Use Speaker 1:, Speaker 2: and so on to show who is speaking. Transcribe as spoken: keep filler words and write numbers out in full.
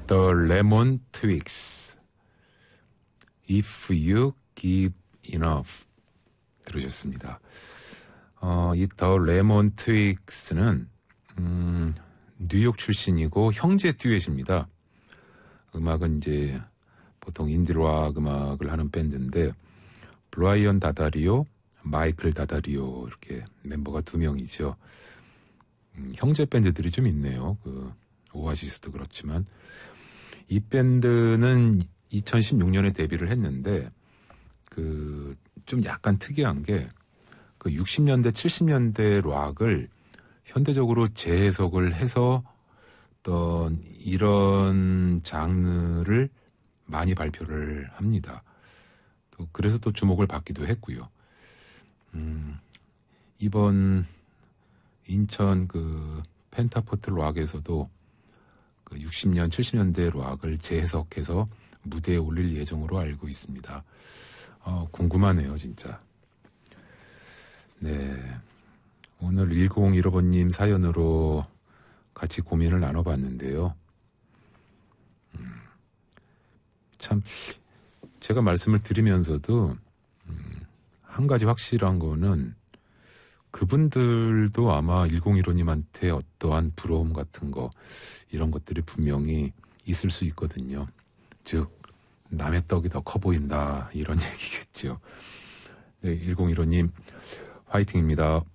Speaker 1: The Lemon Twigs. If you give enough. 들으셨습니다. 어, 이 The Lemon Twigs는 음, 뉴욕 출신이고 형제 듀엣입니다. 음악은 이제 보통 인디락 음악을 하는 밴드인데 브라이언 다다리오, 마이클 다다리오 이렇게 멤버가 두 명이죠. 음, 형제 밴드들이 좀 있네요. 그 오아시스도 그렇지만 이 밴드는 이천십육 년에 데뷔를 했는데 그 좀 약간 특이한 게 그 육십 년대, 칠십 년대 락을 현대적으로 재해석을 해서 어떤 이런 장르를 많이 발표를 합니다. 또 그래서 또 주목을 받기도 했고요. 음, 이번 인천 그 펜타포트 락에서도 그 육십 년, 칠십 년대 락을 재해석해서 무대에 올릴 예정으로 알고 있습니다. 어, 궁금하네요, 진짜. 네. 오늘 일공일오 번님 사연으로 같이 고민을 나눠봤는데요. 음, 참, 제가 말씀을 드리면서도, 음, 한 가지 확실한 거는 그분들도 아마 일공일오 님한테 어떠한 부러움 같은 거, 이런 것들이 분명히 있을 수 있거든요. 즉, 남의 떡이 더 커 보인다, 이런 얘기겠죠. 네, 일공일오 님, 화이팅입니다.